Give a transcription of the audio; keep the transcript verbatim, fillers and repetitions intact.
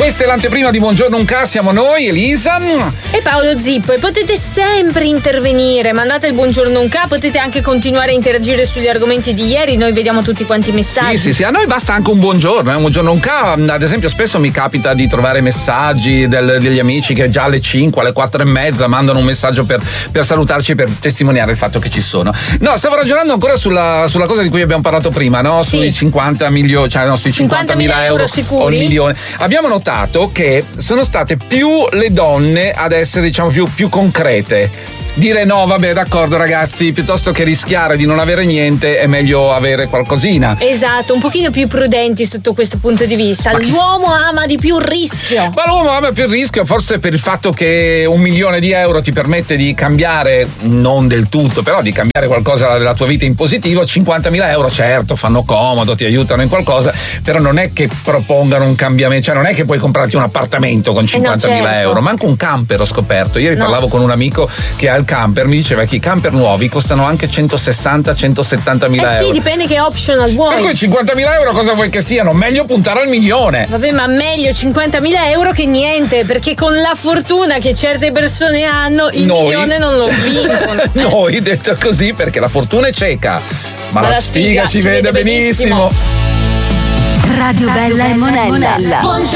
Questa è l'anteprima di Buongiorno Unca, siamo noi, Elisa e Paolo Zippo, e potete sempre intervenire, mandate il Buongiorno Unca, potete anche continuare a interagire sugli argomenti di ieri, noi vediamo tutti quanti i messaggi. Sì, sì, sì, a noi basta anche un buongiorno, eh? Un Buongiorno Unca, ad esempio spesso mi capita di trovare messaggi del, degli amici che già alle cinque, alle quattro e mezza mandano un messaggio per, per salutarci, per testimoniare il fatto che ci sono. No, stavo ragionando ancora sulla, sulla cosa di cui abbiamo parlato prima, no? Sì. Sui cinquanta milioni, cioè no, sui cinquantamila euro, euro sicuri? o il milione. Abbiamo notato che sono state più le donne ad essere, diciamo, più, più concrete. Dire no, vabbè, d'accordo ragazzi, piuttosto che rischiare di non avere niente è meglio avere qualcosina. Esatto, un pochino più prudenti sotto questo punto di vista. Ma l'uomo chi... ama di più il rischio. Ma l'uomo ama più il rischio, forse per il fatto che un milione di euro ti permette di cambiare, non del tutto, però di cambiare qualcosa della tua vita in positivo. cinquantamila euro certo fanno comodo, ti aiutano in qualcosa, però non è che propongano un cambiamento, cioè non è che puoi comprarti un appartamento con cinquantamila eh no, certo. euro, ma anche un camper ho scoperto. Ieri no. parlavo con un amico che ha il camper, mi diceva che i camper nuovi costano anche centosessanta centosettantamila eh euro. sì, dipende che optional vuoi. Per cui cinquantamila euro cosa vuoi che siano? Meglio puntare al milione. Vabbè, ma meglio cinquantamila euro che niente, perché con la fortuna che certe persone hanno, il Noi? milione non lo vincono. Noi, detto così, perché la fortuna è cieca, ma, ma la, la sfiga, sfiga ci vede, vede benissimo. benissimo. Radio Bella e Monella. Monella.